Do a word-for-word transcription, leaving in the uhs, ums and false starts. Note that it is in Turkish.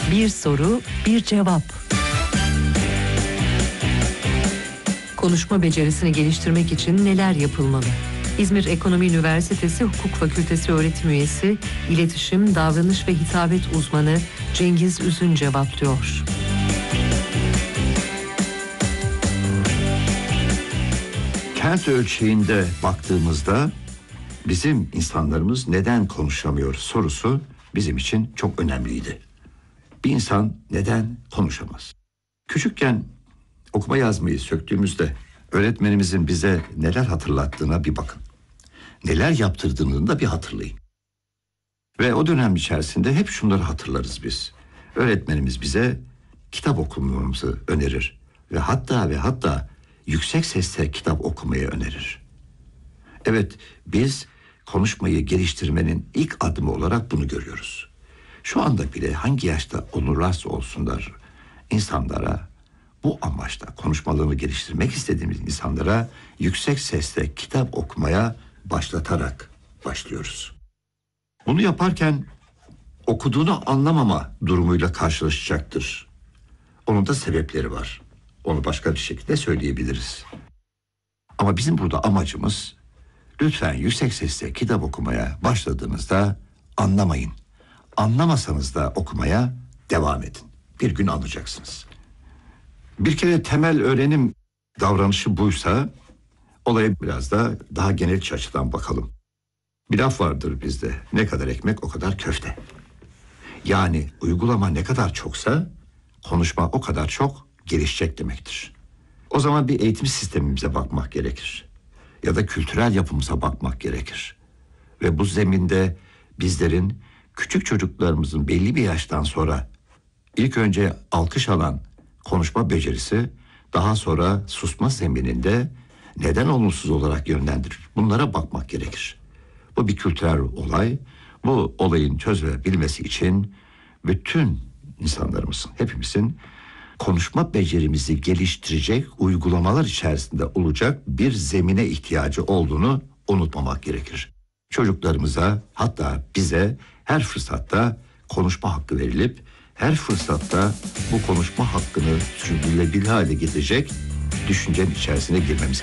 Bir soru, bir cevap. Konuşma becerisini geliştirmek için neler yapılmalı? İzmir Ekonomi Üniversitesi Hukuk Fakültesi öğretim üyesi, iletişim, davranış ve hitabet uzmanı Cengiz Üzün cevaplıyor. Kent ölçeğinde baktığımızda bizim insanlarımız neden konuşamıyor sorusu bizim için çok önemliydi. Bir insan neden konuşamaz? Küçükken okuma yazmayı söktüğümüzde öğretmenimizin bize neler hatırlattığına bir bakın. Neler yaptırdığını da bir hatırlayın. Ve o dönem içerisinde hep şunları hatırlarız biz. Öğretmenimiz bize kitap okumamızı önerir. Ve hatta ve hatta yüksek sesle kitap okumayı önerir. Evet, biz konuşmayı geliştirmenin ilk adımı olarak bunu görüyoruz. Şu anda bile hangi yaşta olurlarsa olsunlar insanlara bu amaçla konuşmalarını geliştirmek istediğimiz insanlara yüksek sesle kitap okumaya başlatarak başlıyoruz. Bunu yaparken okuduğunu anlamama durumuyla karşılaşacaktır. Onun da sebepleri var. Onu başka bir şekilde söyleyebiliriz. Ama bizim burada amacımız lütfen yüksek sesle kitap okumaya başladığınızda anlamayın. Anlamasanız da okumaya devam edin. Bir gün anlayacaksınız. Bir kere temel öğrenim davranışı buysa olaya biraz da daha genel açıdan bakalım. Bir laf vardır bizde. Ne kadar ekmek o kadar köfte. Yani uygulama ne kadar çoksa konuşma o kadar çok gelişecek demektir. O zaman bir eğitim sistemimize bakmak gerekir. Ya da kültürel yapımıza bakmak gerekir. Ve bu zeminde bizlerin küçük çocuklarımızın belli bir yaştan sonra ilk önce alkış alan konuşma becerisi, daha sonra susma zemininde neden olumsuz olarak yönlendirir? Bunlara bakmak gerekir. Bu bir kültürel olay. Bu olayın çözülebilmesi için bütün insanlarımızın, hepimizin konuşma becerimizi geliştirecek uygulamalar içerisinde olacak bir zemine ihtiyacı olduğunu unutmamak gerekir. Çocuklarımıza, hatta bize her fırsatta konuşma hakkı verilip her fırsatta bu konuşma hakkını sürdürülebilir hale getirecek düşüncenin içerisine girmemiz